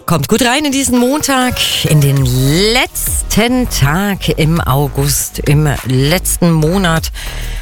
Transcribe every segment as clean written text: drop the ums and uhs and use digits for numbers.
Kommt gut rein in diesen Montag, in den letzten Tag im August, im letzten Monat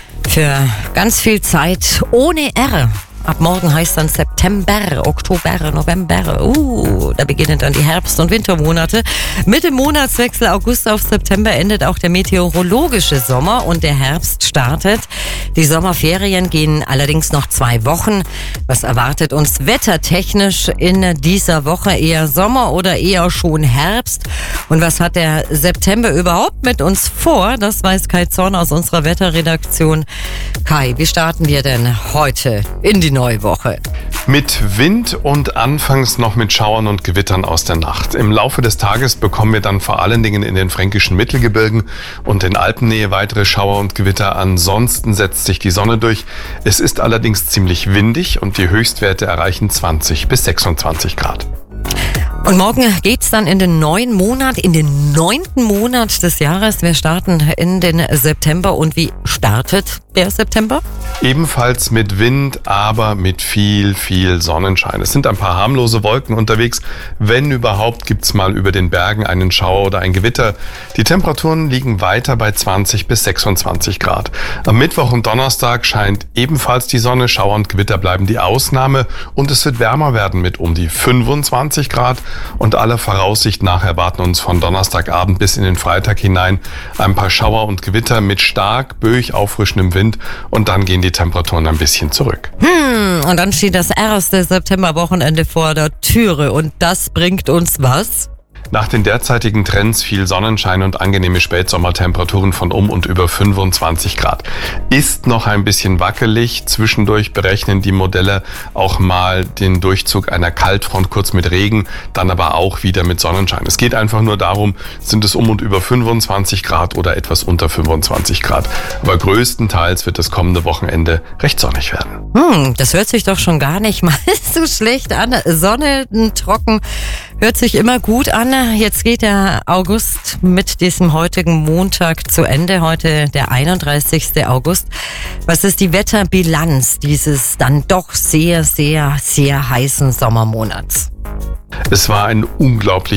für ganz viel Zeit ohne R. Ab morgen heißt dann September, Oktober, November. Da beginnen dann die Herbst- und Wintermonate. Mit dem Monatswechsel August auf September endet auch der meteorologische Sommer und der Herbst startet. Die Sommerferien gehen allerdings noch 2 Wochen. Was erwartet uns wettertechnisch in dieser Woche? Eher Sommer oder eher schon Herbst? Und was hat der September überhaupt mit uns vor? Das weiß Kai Zorn aus unserer Wetterredaktion. Kai, wie starten wir denn heute in die neue Woche? Mit Wind und anfangs noch mit Schauern und Gewittern aus der Nacht. Im Laufe des Tages bekommen wir dann vor allen Dingen in den fränkischen Mittelgebirgen und in Alpennähe weitere Schauer und Gewitter. Ansonsten setzt sich die Sonne durch. Es ist allerdings ziemlich windig und die Höchstwerte erreichen 20 bis 26 Grad. Und morgen geht's dann in den neuen Monat, in den 9. Monat des Jahres. Wir starten in den September. Und wie startet der September? Ebenfalls mit Wind, aber mit viel Sonnenschein. Es sind ein paar harmlose Wolken unterwegs. Wenn überhaupt, gibt's mal über den Bergen einen Schauer oder ein Gewitter. Die Temperaturen liegen weiter bei 20 bis 26 Grad. Am Mittwoch und Donnerstag scheint ebenfalls die Sonne. Schauer und Gewitter bleiben die Ausnahme. Und es wird wärmer werden mit um die 25 Grad. Und aller Voraussicht nach erwarten uns von Donnerstagabend bis in den Freitag hinein ein paar Schauer und Gewitter mit stark böig auffrischendem Wind und dann gehen die Temperaturen ein bisschen zurück. Und dann steht das erste Septemberwochenende vor der Türe und das bringt uns was? Nach den derzeitigen Trends viel Sonnenschein und angenehme Spätsommertemperaturen von um und über 25 Grad. Ist noch ein bisschen wackelig. Zwischendurch berechnen die Modelle auch mal den Durchzug einer Kaltfront kurz mit Regen, dann aber auch wieder mit Sonnenschein. Es geht einfach nur darum, sind es um und über 25 Grad oder etwas unter 25 Grad. Aber größtenteils wird das kommende Wochenende recht sonnig werden. Das hört sich doch schon gar nicht mal so schlecht an. Sonne, trocken, hört sich immer gut an. Jetzt geht der August mit diesem heutigen Montag zu Ende. Heute der 31. August. Was ist die Wetterbilanz dieses dann doch sehr heißen Sommermonats? Es war ein unglaublich